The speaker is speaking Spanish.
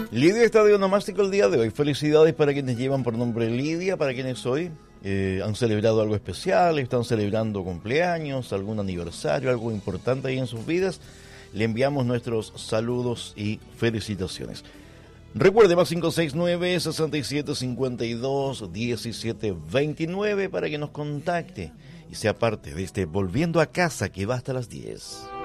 Lidia está de onomástico el día de hoy. Felicidades para quienes llevan por nombre Lidia, para quienes hoy han celebrado algo especial, están celebrando cumpleaños, algún aniversario, algo importante ahí en sus vidas. Le enviamos nuestros saludos y felicitaciones. Recuerde, más 569-6752-1729 para que nos contacte y sea parte de este Volviendo a Casa que va hasta las 10.